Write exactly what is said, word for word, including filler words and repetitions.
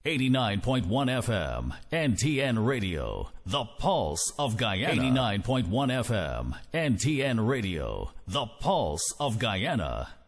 eighty-nine point one F M, N T N Radio, the pulse of Guyana. eighty-nine point one F M, N T N Radio, the pulse of Guyana.